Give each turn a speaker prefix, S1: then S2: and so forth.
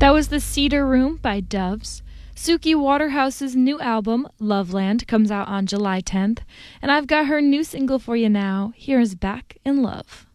S1: That was The Cedar Room by Doves. Suki Waterhouse's new album, Loveland, comes out on July 10th, and I've got her new single for you now. Here is Back in Love.